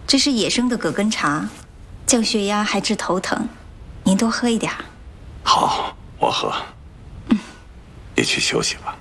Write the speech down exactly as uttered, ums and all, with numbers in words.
这是野生的葛根茶，降血压还治头疼，您多喝一点。 好，我喝。嗯，你去休息吧。